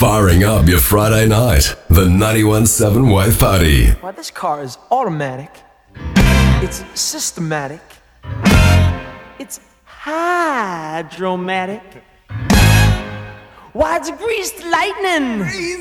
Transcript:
Firing up your Friday night. The 91.7 Wave Party. Why, this car is automatic. It's systematic. It's hydromatic. Why, it's greased lightning.